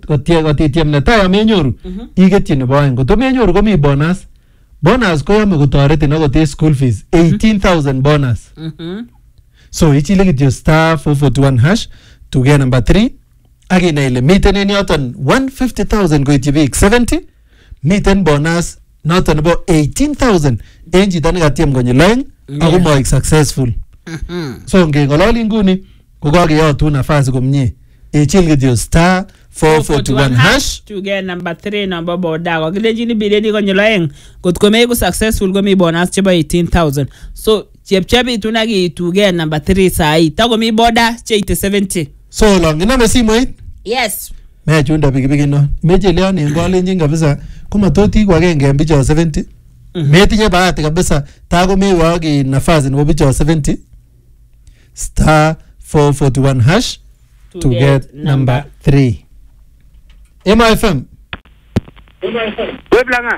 kotitiem netai amenyoru iketyi nebo aeng koto menyoru komi bonus ko yame kotoretin akot school fees 18,000 bonus so ichile kityo star 441 hash to get number 3 akina ile miten en yoton 150,000 koityi biik 70 miten bonus noton nebo 18,000 en chito nekatiem konyil aeng ako moik successful so ngengololi nguni kokakeyotun nafasi komie ichil kityo star 441 hash to get number 3 number boda kokilenjini bireni konyil aeng kotko meiku successful komi bonus chebo 18,000 so chepchepitun akituge number 3 sai takomi boda cheite 70 so long iname simoit yes mechunda pikipiki no mecheleon en kolenjin kabisa komatoti ko agenge en bicho 70 metinye bahati kabisa tako mewe ak nafasi nebo bicho 70 star 441 hash to get number 3 MFM Weblanga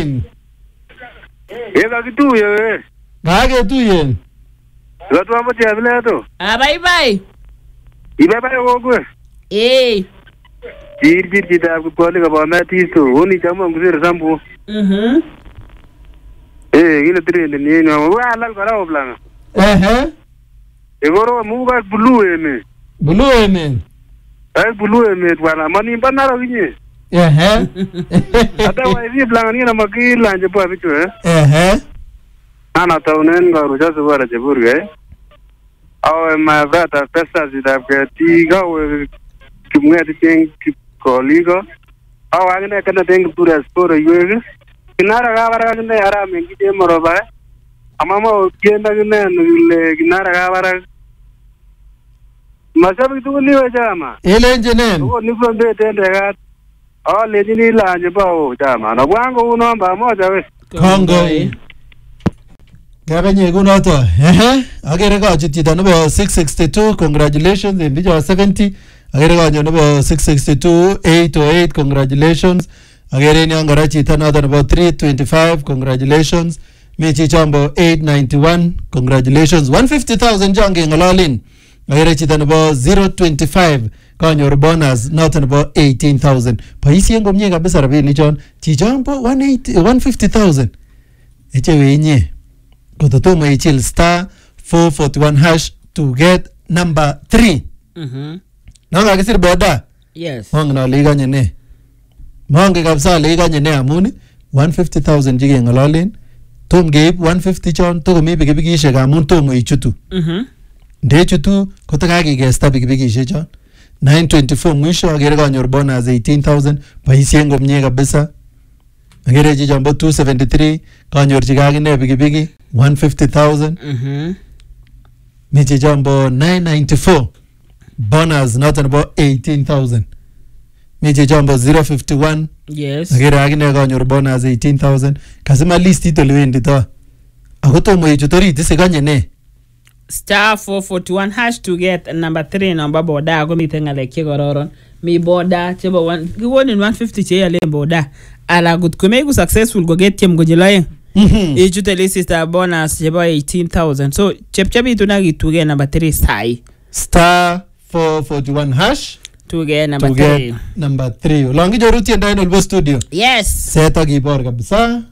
kakituye we kaketuyen katwambote abile to bye ibaibai kokwe Jir chitab kipkolik abametisto oni chamo ngusir sambu kile trend ni no wala kora oblanga egoro muga blue eme blue eme wala mani banaro kinye ata wa hivi blanga ni na makila nje pa bicho ana taunen ngaro jaso wala jeburge aw my brother pesa zidabke tiga we kimngeti teng koligo aw agne kana teng pura sporo yege kinara gabara ne ara mengi de moroba amama kienda ne le kinara gabara masabi tu ni wajama elenje nen ni fombe tende gat le ni la nje bao jama na bwango unomba moja we kongo gabenye kunoto agere ka chitita nebo 662 congratulations en bijo 70 agere ka nyo nebo 662 808 congratulations agere ni angara chita noto nebo 325 congratulations mechi chambo 891 congratulations 150,000 jange ngololin agere chita nebo 025 kanyor bonus noto nebo 18,000 paisien komie kabisa rabini chon chichambo 150,000 echewe inye kototomo ichil star 441 hash to get number 3 nanga kisir boda yes mong na liga nyene mong kabisa liga nyene amun 150,000 jige ngololin tom geib 150 chon to komi pikipikishek amun tomo ichutu nde chutu kotakakigesta pikipikishek chon 924 mwisho agere kanyor bonus 18,000 paisien komie kabisa agere chi jambo 273 kanyor chikakine pikipiki 150,000 mechi jambo 994 bonus not about 18,000 mechi jambo 051 yes agere akine kanyor bonus 18,000 kasima list ito liwendi to akotomo ichutori tisikanye ne star 441 hash to get number 3 number boda komiten ngalek chekororon mi boda chebo kiwonin 150 cheyalen boda ala gut komeiku successful kogetiem konyil ichute lisista bonus chebo 18,000 so chepchepitun akituge number 3 sai star 441 hash to get number 3 number 3 longi joru tienda en olbo studio yes seta kibor kabisa